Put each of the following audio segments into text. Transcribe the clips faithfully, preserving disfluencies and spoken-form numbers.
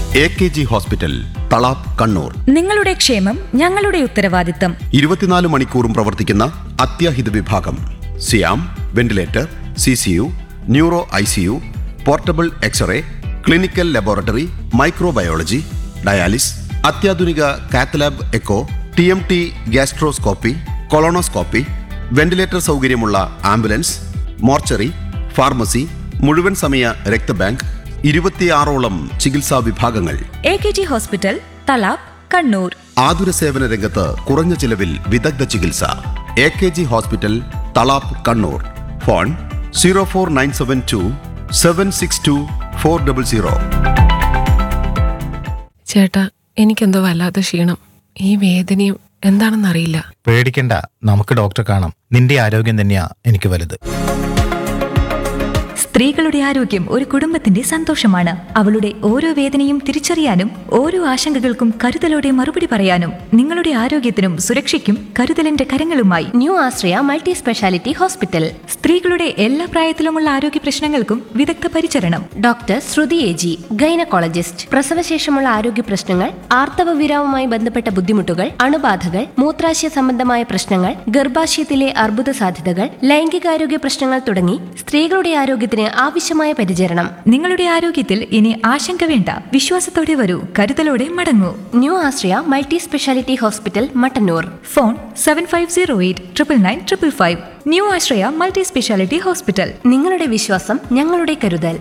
A K G hospital, Thalap, Kannur. നിങ്ങളുടെ ക്ഷേമം ഞങ്ങളുടെ ഉത്തരവാദിത്തം. ഇരുപത്തിനാല് മണിക്കൂറും പ്രവർത്തിക്കുന്ന അത്യാഹിത വിഭാഗം, സിയാം, ventilator, C C U, neuro I C U, portable x-ray, clinical laboratory, microbiology, dialysis, അത്യാധുനിക cath lab echo, T M T, gastroscopy, colonoscopy, ventilator സൗകര്യമുള്ള ആംബുലൻസ്, മോർച്ചറി, ഫാർമസി, മുഴുവൻ സമയ രക്തബാങ്ക്, ഇരുപത്തിയാറോളം ചികിത്സാ വിഭാഗങ്ങൾ. A K G hospital, Thalap, Kannur. ആതുര സേവന രംഗത്ത് കുറഞ്ഞ ചിലവിൽ വിദഗ്ധ ചികിത്സ. A K G hospital, Thalap, Kannur. Phone zero four nine seven to seven six to four double zero. ചേട്ടാ, എനിക്കെന്തോ വല്ലാത്ത ക്ഷീണം. ഈ വേദനയും എന്താണെന്നറിയില്ല. പേടിക്കണ്ട, നമുക്ക് ഡോക്ടറെ കാണാം. നിന്റെ ആരോഗ്യം തന്നെയാ എനിക്ക് വലുത്. സ്ത്രീകളുടെ ആരോഗ്യം ഒരു കുടുംബത്തിന്റെ സന്തോഷമാണ്. അവളുടെ ഓരോ വേദനയും തിരിച്ചറിയാനും ഓരോ ആശങ്കകൾക്കും കരുതലോടെ മറുപടി പറയാനും നിങ്ങളുടെ ആരോഗ്യത്തിനും സുരക്ഷയ്ക്കും കരുതലിന്റെ കരങ്ങളുമായി ന്യൂ ആശ്രയ മൾട്ടി സ്പെഷ്യാലിറ്റി ഹോസ്പിറ്റൽ. സ്ത്രീകളുടെ എല്ലാ പ്രായത്തിലുമുള്ള ആരോഗ്യ പ്രശ്നങ്ങൾക്കും വിദഗ്ധ പരിചരണം. Doctor Shruti A G, gynaecologist. പ്രസവശേഷമുള്ള ആരോഗ്യ പ്രശ്നങ്ങൾ, ആർത്തവവിരാവുമായി ബന്ധപ്പെട്ട ബുദ്ധിമുട്ടുകൾ, അണുബാധകൾ, മൂത്രാശയ സംബന്ധമായ പ്രശ്നങ്ങൾ, ഗർഭാശയത്തിലെ അർബുദ സാധ്യതകൾ, ലൈംഗികാരോഗ്യ പ്രശ്നങ്ങൾ തുടങ്ങി സ്ത്രീകളുടെ ആരോഗ്യത്തിന് ആവശ്യമായ പരിചരണം. നിങ്ങളുടെ ആരോഗ്യത്തിൽ ഇനി ആശങ്ക വേണ്ട. വിശ്വാസത്തോടെ വരൂ, കരുതലോടെ മടങ്ങൂ. ന്യൂ ആശ്രയ multi speciality hospital, Mattannur. Phone seven five zero eight triple nine triple five. New ആശ്രയ മൾട്ടി സ്പെഷ്യാലിറ്റി ഹോസ്പിറ്റൽ. നിങ്ങളുടെ വിശ്വാസം, ഞങ്ങളുടെ കരുതൽ.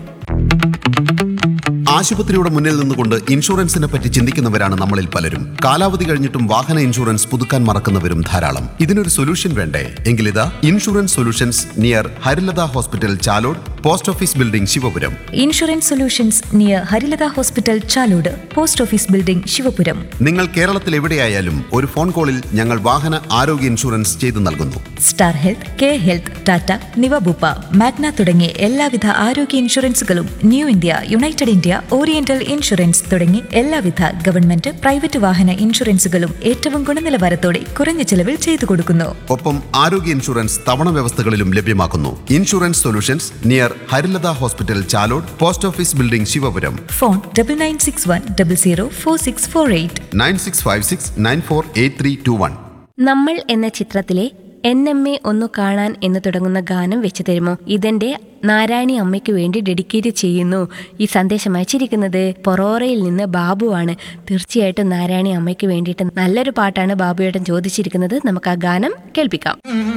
ആശുപത്രിയുടെ മുന്നിൽ നിന്നുകൊണ്ട് ഇൻഷുറൻസിനെ പറ്റി ചിന്തിക്കുന്നവരാണ് നമ്മളിൽ പലരും. കാലാവധി കഴിഞ്ഞിട്ടും വാഹന ഇൻഷുറൻസ് പുതുക്കാൻ മറക്കുന്നവരും ധാരാളം. ഇതിനൊരു സൊല്യൂഷൻ വേണ്ടേ? എങ്കിലിതാ insurance solutions near Harilatha hospital, Chalode, post office building, Sivapuram. Insurance solutions near Harilatha hospital, Chalode, post office building, Sivapuram. നിങ്ങൾ കേരളത്തിൽ എവിടെയായാലും ഒരു ഫോൺ കോളിൽ ഞങ്ങൾ വാഹന ആരോഗ്യ ഇൻഷുറൻസ് ചെയ്തു നൽകുന്നു. Star health, K health, Tata, Niva Bupa, Magna തുടങ്ങിയ എല്ലാവിധ ആരോഗ്യ ഇൻഷുറൻസുകളും new India, United India, oriental insurance തുടങ്ങി എല്ലാവിധ ഗവൺമെന്റ്, പ്രൈവറ്റ് വാഹന ഇൻഷുറൻസുകളും ഏറ്റവും ഗുണനിലവാരത്തോടെ കുറഞ്ഞ ചെലവിൽ ചെയ്തു കൊടുക്കുന്നു. ഒപ്പം ആരോഗ്യ ഇൻഷുറൻസ് തവണ വ്യവസ്ഥകളിലും ലഭ്യമാക്കുന്നു. Insurance solutions near Harilatha hospital, Chalode, post office building, Sivapuram. Phone double nine six one double zero four six four eight nine six five six nine four eight three to one. നമ്മൾ എന്ന ചിത്രത്തിലെ എൻ എം എ ഒന്നു കാണാൻ എന്ന് തുടങ്ങുന്ന ഗാനം വെച്ച് തരുമോ? ഇതെന്റെ നാരായണി അമ്മയ്ക്ക് വേണ്ടി ഡെഡിക്കേറ്റ് ചെയ്യുന്നു. ഈ സന്ദേശം അയച്ചിരിക്കുന്നത് പൊറോറയിൽ നിന്ന് ബാബുവാണ്. തീർച്ചയായിട്ടും നാരായണി അമ്മയ്ക്ക് വേണ്ടിയിട്ട് നല്ലൊരു പാട്ടാണ് ബാബുയേട്ടൻ ചോദിച്ചിരിക്കുന്നത്. നമുക്ക് ആ ഗാനം കേൾപ്പിക്കാം.